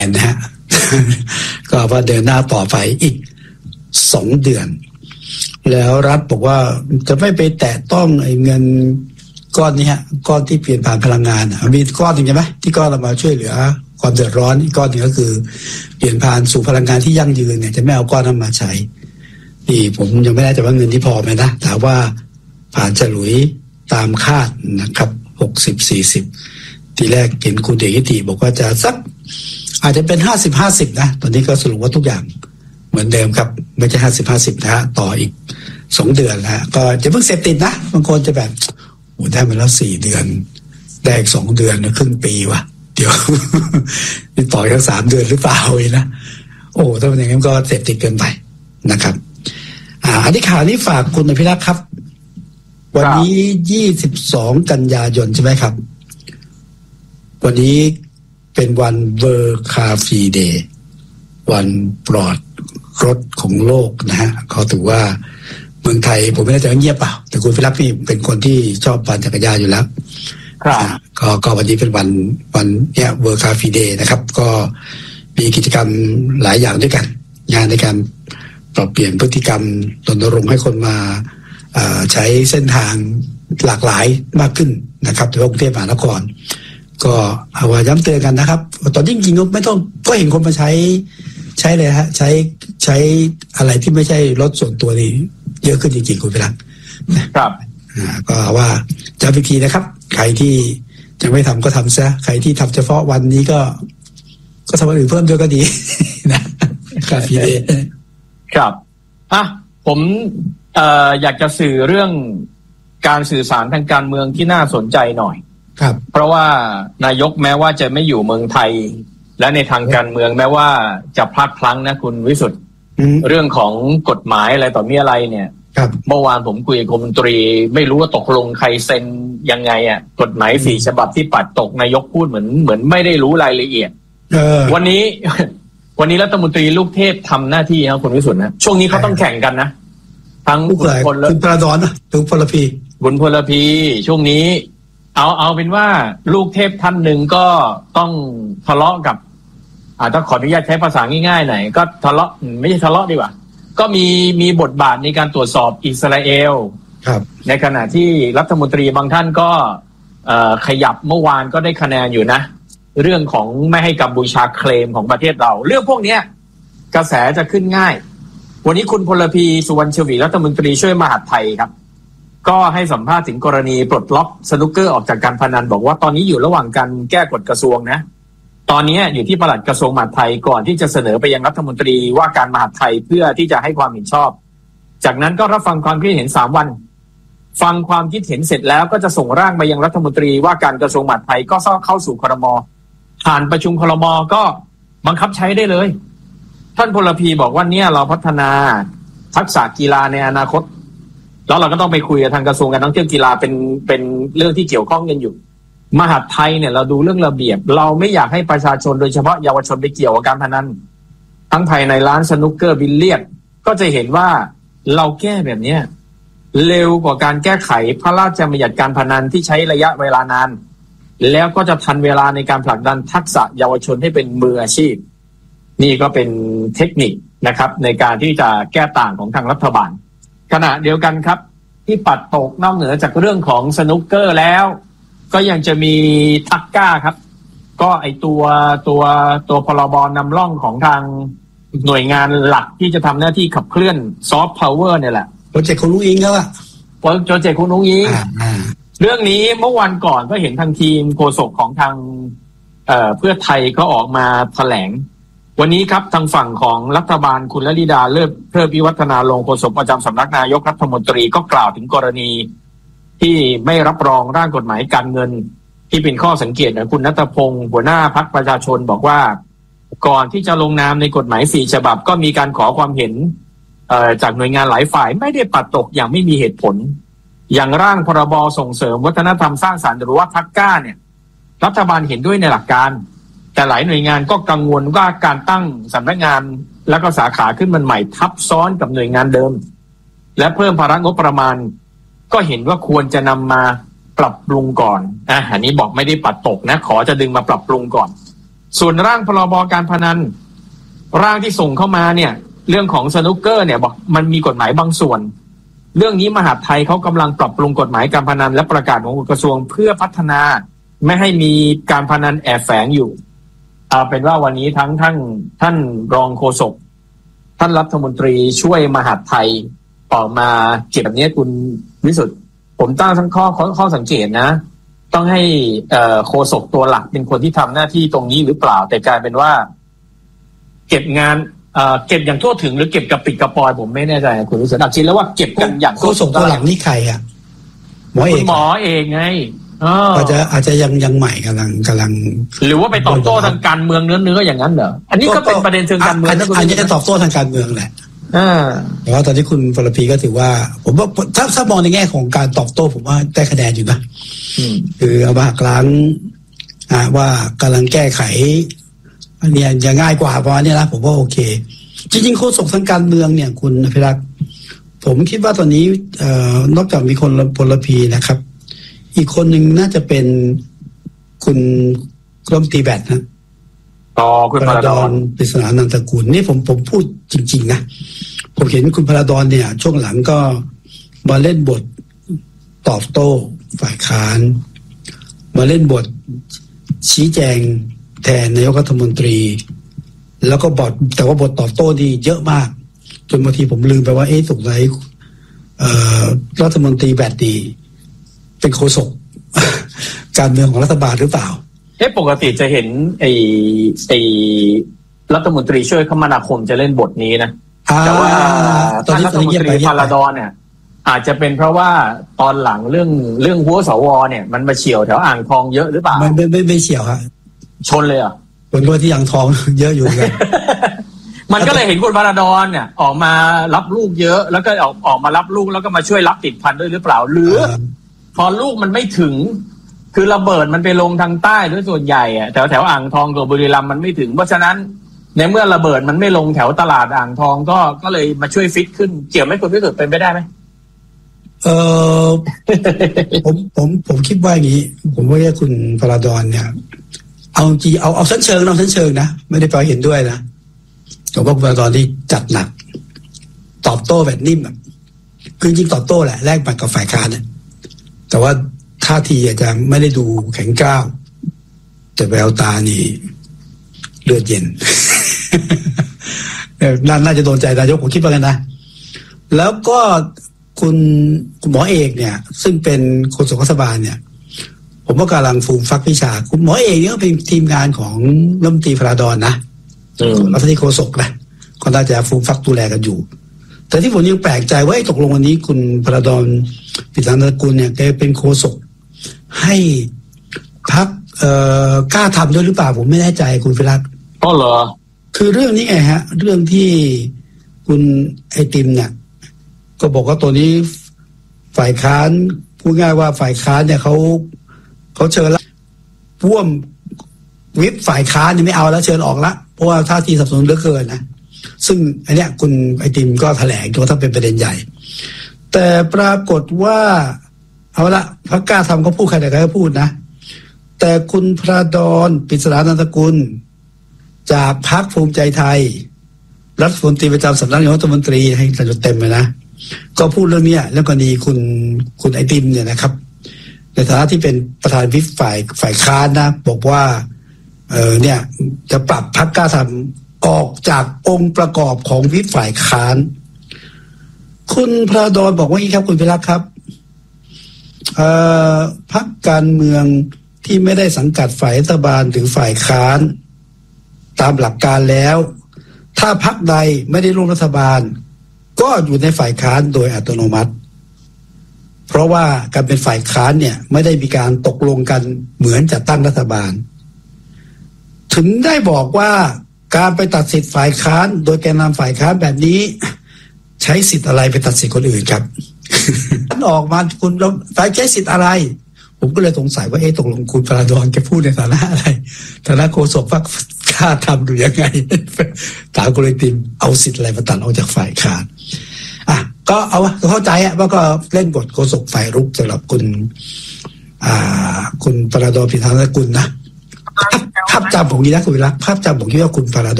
นะฮะ ก็ว่าเดินหน้าต่อไปอีก2 เดือนแล้วรัฐบอกว่าจะไม่ไปแตะต้องไอ้เงินก้อนนี้ฮะก้อนที่เปลี่ยนผ่านพลังงานมีก้อนหนึ่งใช่ไหมที่ก้อนเรามาช่วยเหลือความเดือดร้อนอีกก้อนหนึ่งก็คือเปลี่ยนผ่านสู่พลังงานที่ยั่งยืนเนี่ยจะไม่เอาก้อนนั้นมาใช้นี่ผมยังไม่แน่ใจว่าเงินที่พอไหมนะแต่ว่าผ่านฉลุยตามคาดนะครับ60-40ทีแรกเห็นคุณเดชกิติบอกว่าจะสักอาจจะเป็น50-50นะตอนนี้ก็สรุปว่าทุกอย่างเหมือนเดิมครับไม่ใช่50-50นะฮะต่ออีก2 เดือนแล้วก็จะเพิ่งเสพติดนะบางคนจะแบบโอ้ได้มาแล้ว4 เดือนได้อีก2 เดือนนะครึ่งปีว่ะเดี๋ยว นี่ต่ออีก3 เดือนหรือเปล่าอีกนะโอ้ถ้าเป็นอย่างนั้นก็เสพติดเกินไปนะครับอันนี้ข่าวนี้ฝากคุณอภิรักษ์ครับวันนี้22 กันยายนใช่ไหมครับวันนี้เป็นวันเวอร์คาฟรีเดย์วันปลอดรถของโลกนะฮะเขาถือว่าเมืองไทยผมไม่แน่ใจว่าเงียบเปล่าแต่คุณพิรักษ์นี่เป็นคนที่ชอบปั่นจักรยานอยู่แล้วก็วันนี้เป็นวันเนี่ยเวอร์คาฟรีเดย์นะครับก็มีกิจกรรมหลายอย่างด้วยกันงานในการปรับเปลี่ยนพฤติกรรมรณรงค์ให้คนมาใช้เส้นทางหลากหลายมากขึ้นนะครับโดยเฉพาะกรุงเทพมหานครก็เอาว่าย้ำเตือนกันนะครับตอนจริงๆก็ไม่ต้องก็เห็นคนมาใช้เลยฮะใช้อะไรที่ไม่ใช่รถส่วนตัวนี่เยอะขึ้นจริงๆคุณพิรักษ์ครับก็ว่าจะวิธีนะครับใครที่ยังไม่ทำก็ทำซะใครที่ทำเฉพาะวันนี้ก็ทำวันอื่นเพิ่มด้วยก็ดีนะครับพี่ครับผมอยากจะสื่อเรื่องการสื่อสารทางการเมืองที่น่าสนใจหน่อยครับเพราะว่านายกแม้ว่าจะไม่อยู่เมืองไทยและในทางการเมืองแม้ว่าจะพลาดพลั้งนะคุณวิสุทธิ์เรื่องของกฎหมายอะไรต่อมีอะไรเนี่ยเมื่อวานผมคุยกับคมนตรีไม่รู้ว่าตกลงใครเซ็นยังไงกฎหมาย4 ฉบับที่ปัดตกนายกพูดเหมือนไม่ได้รู้รายละเอียดวันนี้รัฐมนตรีลูกเทพทำหน้าที่ครับคุณวิสุทธิ์นะช่วงนี้เขาต้องแข่งกันนะทั้งคุณพลดอนนะถึงพลพีคุณพลพีช่วงนี้เอาเป็นว่าลูกเทพท่านหนึ่งก็ต้องทะเลาะกับต้องขออนุญาตใช้ภาษาง่ายๆหน่อยก็ทะเลาะไม่ใช่ทะเลาะดีกว่าก็มีบทบาทในการตรวจสอบอิสราเอลในขณะที่รัฐมนตรีบางท่านก็ขยับเมื่อวานก็ได้คะแนนอยู่นะเรื่องของไม่ให้กัมพูชาเคลมของประเทศเราเรื่องพวกนี้กระแสจะขึ้นง่ายวันนี้คุณพลพีสุวรรณชวีรัฐมนตรีช่วยมหาดไทยครับก็ให้สัมภาษณ์ถึงกรณีปลดล็อกสนุกเกอร์ออกจากการพนันบอกว่าตอนนี้อยู่ระหว่างการแก้กฎกระทรวงนะตอนนี้อยู่ที่ปลัดกระทรวงมหาดไทยก่อนที่จะเสนอไปยังรัฐมนตรีว่าการมหาดไทยเพื่อที่จะให้ความเห็นชอบจากนั้นก็รับฟังความคิดเห็น3 วันฟังความคิดเห็นเสร็จแล้วก็จะส่งร่างไปยังรัฐมนตรีว่าการกระทรวงมหาดไทยก็เข้าสู่ครม.ผ่านประชุมครม.ก็บังคับใช้ได้เลยท่านพลพีบอกว่าเนี่ยเราพัฒนาทักษะกีฬาในอนาคตแล้วเราก็ต้องไปคุยกับทางกระทรวงการท่องเที่ยวกีฬาเป็นเรื่องที่เกี่ยวข้องกันอยู่มหาดไทยเนี่ยเราดูเรื่องระเบียบเราไม่อยากให้ประชาชนโดยเฉพาะเยาวชนไปเกี่ยวกับการพนันทั้งภายในร้านสนุกเกอร์บิลเลียดก็จะเห็นว่าเราแก้แบบนี้เร็วกว่าการแก้ไขพระราชบัญญัติการพนันที่ใช้ระยะเวลานานแล้วก็จะทันเวลาในการผลักดันทักษะเยาวชนให้เป็นมืออาชีพนี่ก็เป็นเทคนิคนะครับในการที่จะแก้ต่างของทางรัฐบาลขณะเดียวกันครับที่ปัดตกนอกเหนือจากเรื่องของสนุกเกอร์แล้วก็ยังจะมีทักก้าครับก็ไอตัวพรบนำร่องของทางหน่วยงานหลักที่จะทำหน้าที่ขับเคลื่อนซอฟต์พาวเวอร์เนี่ยแหละโปรเจกต์คุณนุ้งอิงแล้วอะโปรเจกต์คุณนุ้งอิงเรื่องนี้เมื่อวันก่อนก็เห็นทางทีมโฆษกของทางเพื่อไทยก็ออกมาแถลงวันนี้ครับทางฝั่งของรัฐบาลคุณลลิดาเลิศวิวัฒนาลงโฆษกประจำสำนักนายกรัฐมนตรีก็กล่าวถึงกรณีที่ไม่รับรองร่างกฎหมายการเงินที่เป็นข้อสังเกตของคุณณัฐพงศ์หัวหน้าพรรคประชาชนบอกว่าก่อนที่จะลงนามในกฎหมาย4 ฉบับก็มีการขอความเห็นจากหน่วยงานหลายฝ่ายไม่ได้ปัดตกอย่างไม่มีเหตุผลอย่างร่างพรบส่งเสริมวัฒนธรรมสร้างสรรค์หรือว่าทักก้าเนี่ยรัฐบาลเห็นด้วยในหลักการแต่หลายหน่วยงานก็กังวลว่าการตั้งสำนักงานแล้วก็สาขาขึ้นมันใหม่ทับซ้อนกับหน่วยงานเดิมและเพิ่มภาระงบประมาณก็เห็นว่าควรจะนำมาปรับปรุงก่อนอันนี้บอกไม่ได้ปัดตกนะขอจะดึงมาปรับปรุงก่อนส่วนร่างพรบการพนันร่างที่ส่งเข้ามาเนี่ยเรื่องของสนุกเกอร์เนี่ยบอกมันมีกฎหมายบางส่วนเรื่องนี้มหาดไทยเขากำลังปรับปรุงกฎหมายการพนันและประกาศของกระทรวงเพื่อพัฒนาไม่ให้มีการพนันแอบแฝงอยู่เอาเป็นว่าวันนี้ทั้งท่านรองโฆษกท่านรัฐมนตรีช่วยมหาดไทยออกมาเกี่ยวกับนี้คุณวิสุทธิ์ผมตั้งทั้งข้อสังเกตนะต้องให้โฆษกตัวหลักเป็นคนที่ทำหน้าที่ตรงนี้หรือเปล่าแต่กลายเป็นว่าเก็บงานเก็บอย่างทั่วถึงหรือเก็บกระปิดกระปอยผมไม่แน่ใจคุณวิสุทธิ์จริงแล้วว่าเก็บกันอย่างโฆษกตัวหลักนี่ใครอ่ะหมอเอกไงอาจจะยังใหม่กำลังหรือว่าไปตอบโต้ทางการเมืองเนื้ออย่างนั้นเหรออันนี้ก็เป็นประเด็นเชิงการเมืองนะคุณอันนี้จะตอบโต้ทางการเมืองแหละแต่ว่าตอนที่คุณพลพีก็ถือว่าผมว่าถ้ามองในแง่ของการตอบโต้ผมว่าได้คะแนนอยู่นะคือเอามาหักล้างว่ากำลังแก้ไขอันนี้จะง่ายกว่าประมาณนี้นะผมว่าโอเคจริงๆโฆษกทางการเมืองเนี่ยคุณอภิรักษ์ผมคิดว่าตอนนี้นอกจากมีคนพลพีนะครับอีกคนหนึ่งน่าจะเป็นคุณกรมตีแบตนะคุณพลาดอนปริศนานันทกุลนี่ผมพูดจริงๆนะผมเห็นคุณพลาดอนเนี่ยช่วงหลังก็มาเล่นบทตอบโต้ฝ่ายค้านมาเล่นบทชี้แจงแทนนายกรัฐมนตรีแล้วก็แต่ว่าบทตอบโต้นี่เยอะมากจนบางทีผมลืมไปว่าสงสัยรัฐมนตรีแบตดีเป็นโฆษกการเมืองของรัฐบาลหรือเปล่าปกติจะเห็นไอ้รัฐมนตรีช่วยคมนาคมจะเล่นบทนี้นะแต่ว่าท่านรัฐมนตรีพลาดอนเนี่ยอาจจะเป็นเพราะว่าตอนหลังเรื่องหัวสวเนี่ยมันมาเฉี่ยวแถวอ่างทองเยอะหรือเปล่าไม่เฉี่ยวฮะชนเลยอ่ะคนก็ที่อ่างทองเยอะอยู่กันมันก็เลยเห็นคุณพลาดอนเนี่ยออกมารับลูกเยอะแล้วก็ออกมารับลูกแล้วก็มาช่วยรับติดพันด้วยหรือเปล่าหรือพอลูกมันไม่ถึงคือระเบิดมันไปลงทางใต้ด้วยส่วนใหญ่อะแถวอ่างทองกับบุรีรัมย์มันไม่ถึงเพราะฉะนั้นในเมื่อระเบิดมันไม่ลงแถวตลาดอ่างทองก็เลยมาช่วยฟิตขึ้นเกี่ยวไหมคุณพิสุทธิ์เป็นไปได้ไหมผมคิดว่าอย่างนี้ผมว่าคุณพลาดอนเนี่ยเอาจริงเอาชั้นเชิงนะไม่ได้แปลเห็นด้วยนะแต่ว่าคุณพลาดอนที่จัดหนักตอบโต้แบบนิ่มอะคือจริงตอบโต้แหละแลกบัตรกับฝ่ายค้านเนี่ยแต่ว่าท่าทีอาจจะไม่ได้ดูแข็งกร้าวแต่แววตานี่เลือดเย็น น่าจะโดนใจนายกผมคิดว่ากันนะแล้วก็คุณหมอเอกเนี่ยซึ่งเป็นโฆษกรัฐบาลเนี่ยผมว่ากำลังฟูมฟักวิชาคุณหมอเอกเนี่ยเป็นทีมงานของรัฐมนตรีพลาดอนนะรัฐมนตรีโฆษกนะก็น่าจะฟูมฟักดูแลกันอยู่แต่ที่ผมยังแปลกใจว่าตกลงวันนี้คุณพลาดอนปริศนานันทกุลเนี่ยแกเป็นโฆษกให้พรรคกล้าทำด้วยหรือเปล่าผมไม่แน่ใจคุณฟิรักเหรอคือเรื่องนี้ไงฮะเรื่องที่คุณไอติมเนี่ยก็บอกว่าตัวนี้ฝ่ายค้านพูดง่ายว่าฝ่ายค้านเนี่ยเขาเชิญแล้วพ่วมวิปฝ่ายค้านนี่ไม่เอาแล้วเชิญออกละเพราะว่าท่าทีสนับสนุนเหลือเกินนะซึ่งอันเนี้ยคุณไอติมก็แถลงว่าถ้าเป็นประเด็นใหญ่แต่ปรากฏว่าเอาละพรรคกล้าทำเขาพูดใครแต่ใครก็พูดนะแต่คุณพลาดอนปริศนานันทกุลจากพรรคภูมิใจไทยรัฐมนตรีประจำสำนักนายกรัฐมนตรีให้สัญญาเต็มเลยนะก็พูดเรื่องนี้แล้วก็นี่คุณไอติมเนี่ยนะครับในฐานะที่เป็นประธานวิปฝ่ายค้านนะบอกว่าเนี่ยจะปรับพรรคกล้าทำออกจากองค์ประกอบของวิปฝ่ายค้านคุณพลาดอนบอกว่าอย่างนี้ครับคุณพิรักษ์ครับพรรคการเมืองที่ไม่ได้สังกัดฝ่ายรัฐบาลหรือฝ่ายค้านตามหลักการแล้วถ้าพรรคใดไม่ได้ร่วมรัฐบาลก็อยู่ในฝ่ายค้านโดยอัตโนมัติเพราะว่าการเป็นฝ่ายค้านเนี่ยไม่ได้มีการตกลงกันเหมือนจะตั้งรัฐบาลถึงได้บอกว่าการไปตัดสิทธิ์ฝ่ายค้านโดยแกนนำฝ่ายค้านแบบนี้ใช้สิทธิ์อะไรไปตัดสิทธิ์คนอื่นครับ ท่านออกมาคุณฝ่ายใช้สิทธิ์อะไรผมก็เลยสงสัยว่าตกลงคุณพลาดอนแกพูดในฐานะอะไรฐานะโฆษกพรรคกล้าทำดูยังไงถามคุณไอติมเอาสิทธิ์อะไรมาตัดออกจากฝ่ายค้านก็เอาเข้าใจว่าก็เล่นบทโฆษกฝ่ายรุกสำหรับคุณพลาดอนปริศนานันทกุลนะภาพจำผมนี่นะคุณวิรักภาพจำผมคิดว่าคุณพาราด